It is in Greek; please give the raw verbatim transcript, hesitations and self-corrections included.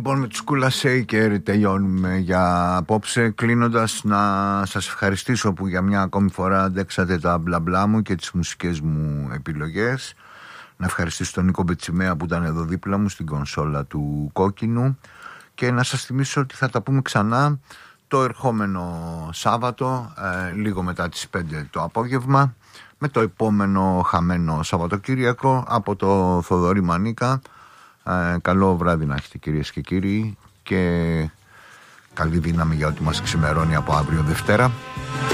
Λοιπόν, με τους Kula Shaker τελειώνουμε για απόψε. Κλείνοντας, να σας ευχαριστήσω που για μια ακόμη φορά αντέξατε τα μπλα μπλα μου και τις μουσικές μου επιλογές. Να ευχαριστήσω τον Νίκο Μπετσιμέα που ήταν εδώ δίπλα μου στην κονσόλα του Κόκκινου. Και να σας θυμίσω ότι θα τα πούμε ξανά το ερχόμενο Σάββατο, ε, λίγο μετά τις πέντε το απόγευμα, με το επόμενο χαμένο Σαββατοκύριακο από το Θοδωρή Μανίκα. Ε, καλό βράδυ να έχετε, κυρίες και κύριοι, και καλή δύναμη για ό,τι μας ξημερώνει από αύριο Δευτέρα.